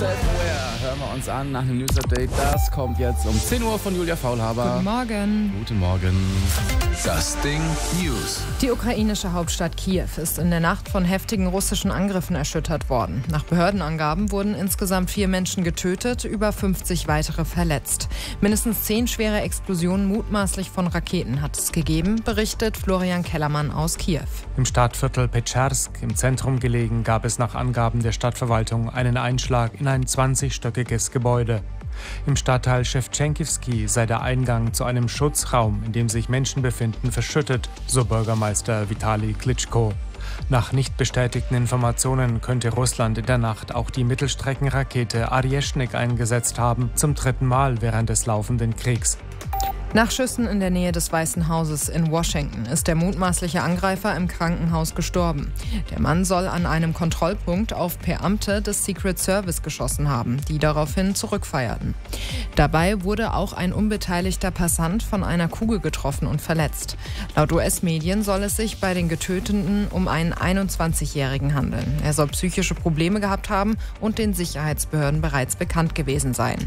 Self-Aware hören wir uns an nach einem News-Update. Das kommt jetzt um 10 Uhr von Julia Faulhaber. Guten Morgen. Guten Morgen. Das Ding News. Die ukrainische Hauptstadt Kiew ist in der Nacht von heftigen russischen Angriffen erschüttert worden. Nach Behördenangaben wurden insgesamt 4 Menschen getötet, über 50 weitere verletzt. Mindestens 10 schwere Explosionen mutmaßlich von Raketen hat es gegeben, berichtet Florian Kellermann aus Kiew. Im Stadtviertel Petscharsk, im Zentrum gelegen, gab es nach Angaben der Stadtverwaltung einen Einschlag in ein 20-stöckiges Gebäude. Im Stadtteil Schewtschenkivsky sei der Eingang zu einem Schutzraum, in dem sich Menschen befinden, verschüttet, so Bürgermeister Vitali Klitschko. Nach nicht bestätigten Informationen könnte Russland in der Nacht auch die Mittelstreckenrakete Arjeschnik eingesetzt haben, zum 3. Mal während des laufenden Kriegs. Nach Schüssen in der Nähe des Weißen Hauses in Washington ist der mutmaßliche Angreifer im Krankenhaus gestorben. Der Mann soll an einem Kontrollpunkt auf Beamte des Secret Service geschossen haben, die daraufhin zurückfeierten. Dabei wurde auch ein unbeteiligter Passant von einer Kugel getroffen und verletzt. Laut US-Medien soll es sich bei den Getöteten um einen 21-Jährigen handeln. Er soll psychische Probleme gehabt haben und den Sicherheitsbehörden bereits bekannt gewesen sein.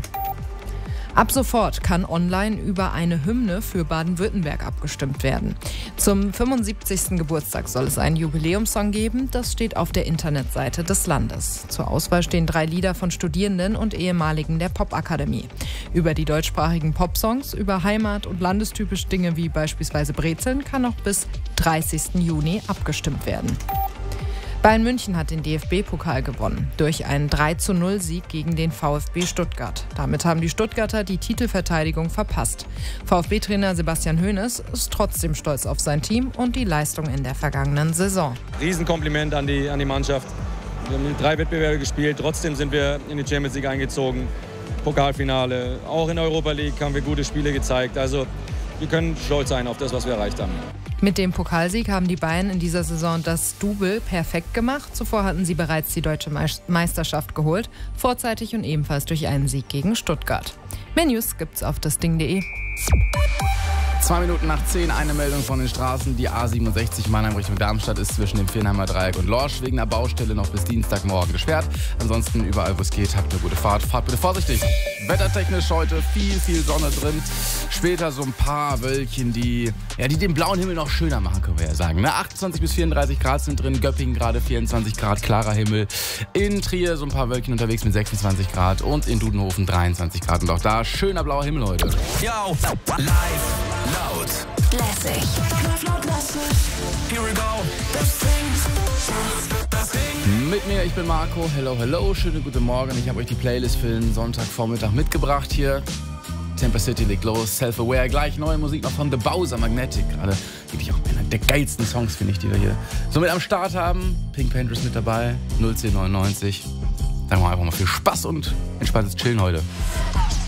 Ab sofort kann online über eine Hymne für Baden-Württemberg abgestimmt werden. Zum 75. Geburtstag soll es einen Jubiläumssong geben. Das steht auf der Internetseite des Landes. Zur Auswahl stehen 3 Lieder von Studierenden und Ehemaligen der Popakademie. Über die deutschsprachigen Popsongs, über Heimat- und landestypische Dinge wie beispielsweise Brezeln kann noch bis 30. Juni abgestimmt werden. Bayern München hat den DFB-Pokal gewonnen, durch einen 3:0-Sieg gegen den VfB Stuttgart. Damit haben die Stuttgarter die Titelverteidigung verpasst. VfB-Trainer Sebastian Hoeneß ist trotzdem stolz auf sein Team und die Leistung in der vergangenen Saison. Riesenkompliment an die Mannschaft. Wir haben 3 Wettbewerbe gespielt, trotzdem sind wir in die Champions League eingezogen. Pokalfinale, auch in der Europa League haben wir gute Spiele gezeigt. Also wir können stolz sein auf das, was wir erreicht haben. Mit dem Pokalsieg haben die Bayern in dieser Saison das Double perfekt gemacht. Zuvor hatten sie bereits die deutsche Meisterschaft geholt, vorzeitig und ebenfalls durch einen Sieg gegen Stuttgart. Mehr News gibt's auf dasding.de. 2 Minuten nach 10, eine Meldung von den Straßen. Die A67 Mannheim Richtung Darmstadt ist zwischen dem Viernheimer Dreieck und Lorsch wegen einer Baustelle noch bis Dienstagmorgen gesperrt. Ansonsten überall, wo es geht, habt eine gute Fahrt. Fahrt bitte vorsichtig. Wettertechnisch heute viel Sonne drin. Später so ein paar Wölkchen, die den blauen Himmel noch schöner machen, können wir ja sagen. Ne? 28 bis 34 Grad sind drin, Göppingen gerade 24 Grad, klarer Himmel. In Trier so ein paar Wölkchen unterwegs mit 26 Grad und in Dudenhofen 23 Grad. Und auch da schöner blauer Himmel heute. Yo, live, laut, lässig. Here we go. Das Ding. Mit mir, ich bin Marco. Hello, schönen guten Morgen. Ich habe euch die Playlist für den Sonntagvormittag mitgebracht hier. Temper City legt los, Self-Aware, gleich neue Musik noch von The Bowser, Magnetic. Gerade wirklich auch einer der geilsten Songs, finde ich, die wir hier so mit am Start haben. Pink Pantheress mit dabei, 01099. Sagen wir einfach mal viel Spaß und entspanntes Chillen heute.